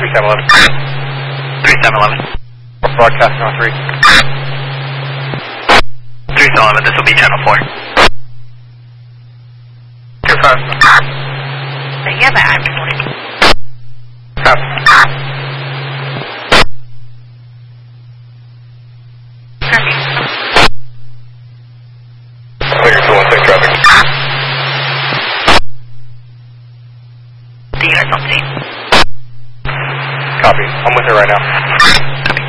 3711. 3711. Broadcast on 3. 3711, this will be channel 4. 25. Yeah, but I'm recording. Copy. Clear to 16 traffic. The unit's on scene. Copy. I'm with her right now.